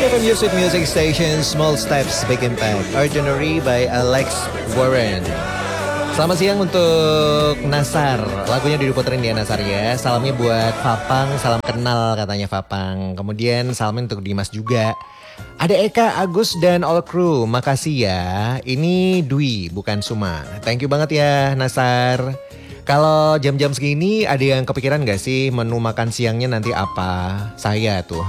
FM Your Sweet Music Station, Small Steps, Big Impact, Ordinary by Alex Warren. Selamat siang untuk Nasar. Lagunya diputerin ya Nasar ya. Salamnya buat Fapang, salam kenal katanya Fapang. Kemudian salamnya untuk Dimas juga. Ada Eka, Agus, dan all crew. Makasih ya. Ini Dwi, bukan Suma. Thank you banget ya Nasar. Kalau jam-jam segini ada yang kepikiran gak sih menu makan siangnya nanti apa? Saya tuh.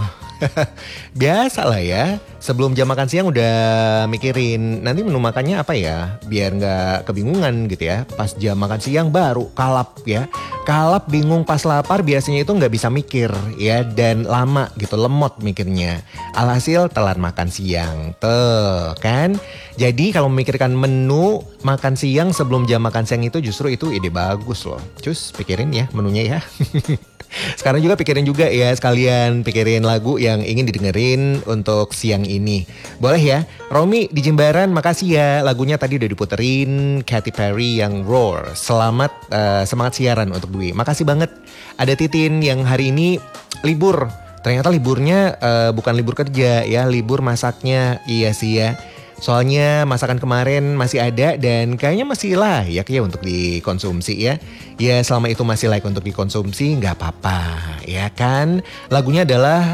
Biasa lah ya, sebelum jam makan siang udah mikirin nanti menu makannya apa ya, biar gak kebingungan gitu ya. Pas jam makan siang baru kalap ya. Kalap bingung pas lapar biasanya itu gak bisa mikir ya, dan lama gitu, lemot mikirnya. Alhasil telat makan siang, tuh kan. Jadi kalau memikirkan menu makan siang sebelum jam makan siang itu justru itu ide bagus loh. Cus pikirin ya menunya ya. Sekarang juga pikirin juga ya, sekalian pikirin lagu yang ingin didengerin untuk siang ini. Boleh ya? Romi di Jimbaran, makasih ya. Lagunya tadi udah diputerin, Katy Perry yang Roar. Selamat semangat siaran untuk Dwi. Makasih banget. Ada Titin yang hari ini libur. Ternyata liburnya bukan libur kerja ya, libur masaknya. Iya sih ya. Soalnya masakan kemarin masih ada dan kayaknya masih layak ya untuk dikonsumsi ya. Ya selama itu masih layak untuk dikonsumsi nggak apa-apa ya kan. Lagunya adalah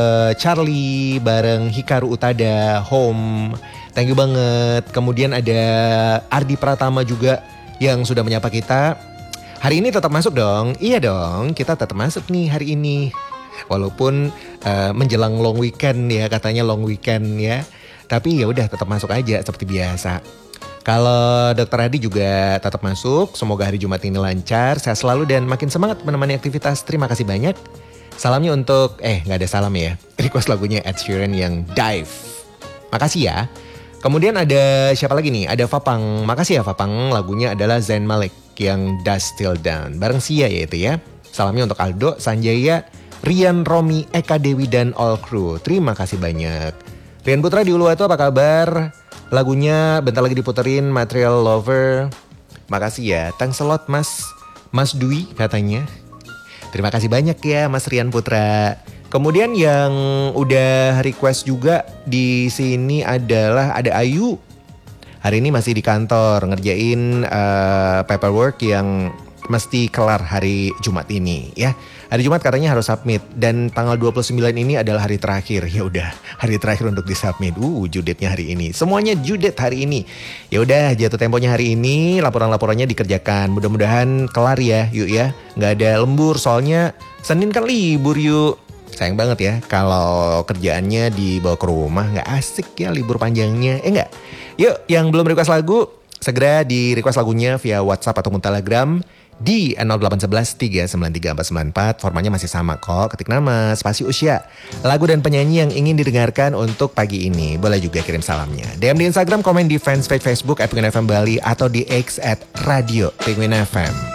Charlie bareng Hikaru Utada, Home. Thank you banget. Kemudian ada Ardi Pratama juga yang sudah menyapa kita. Hari ini tetap masuk dong. Iya dong, kita tetap masuk nih hari ini. Walaupun menjelang long weekend ya, katanya long weekend ya. Tapi ya udah tetap masuk aja seperti biasa. Kalau Dr. Adi juga tetap masuk. Semoga hari Jumat ini lancar, sehat selalu dan makin semangat menemani aktivitas. Terima kasih banyak. Salamnya untuk nggak ada salam ya. Request lagunya Ed Sheeran yang Dive. Makasih ya. Kemudian ada siapa lagi nih? Ada Fapang. Makasih ya Fapang. Lagunya adalah Zayn Malik yang Dust Till Down. Bareng Sia ya itu ya. Salamnya untuk Aldo, Sanjaya, Rian, Romi, Eka Dewi dan all crew. Terima kasih banyak. Rian Putra di Uluwatu apa kabar? Lagunya bentar lagi diputerin, Material Lover. Makasih ya, thanks a lot Mas Dwi katanya. Terima kasih banyak ya Mas Rian Putra. Kemudian yang udah request juga di sini adalah ada Ayu. Hari ini masih di kantor ngerjain paperwork yang mesti kelar hari Jumat ini ya. Hari Jumat katanya harus submit dan tanggal 29 ini adalah hari terakhir. Ya udah, hari terakhir untuk disubmit. Due date-nya hari ini. Semuanya due date hari ini. Ya udah, jatuh temponya hari ini, laporan-laporannya dikerjakan. Mudah-mudahan kelar ya, yuk ya. Nggak ada lembur soalnya Senin kan libur yuk. Sayang banget ya kalau kerjaannya dibawa ke rumah, nggak asik ya libur panjangnya. Enggak. Yuk, yang belum request lagu, segera di request lagunya via WhatsApp ataupun Telegram di 0811-393-494. Formanya masih sama kok. Ketik nama, spasi usia, lagu dan penyanyi yang ingin didengarkan untuk pagi ini. Boleh juga kirim salamnya. DM di Instagram, komen di fanspage Facebook @penguin FM Bali atau di X @radio Penguin FM.